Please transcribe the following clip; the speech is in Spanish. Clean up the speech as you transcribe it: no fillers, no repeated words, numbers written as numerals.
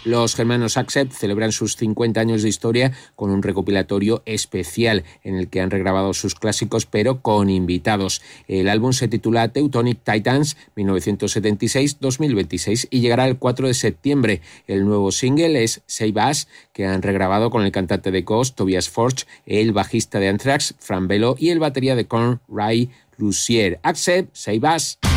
Los germanos Accept celebran sus 50 años de historia con un recopilatorio especial en el que han regrabado sus clásicos pero con invitados. El álbum se titula Teutonic Titans 1976-2026 y llegará el 4 de septiembre. El nuevo single es Save Us, que han regrabado con el cantante de Ghost, Tobias Forge, el bajista de Anthrax, Fran Bello, y el batería de Korn, Ray Lucier. Accept, Save Us.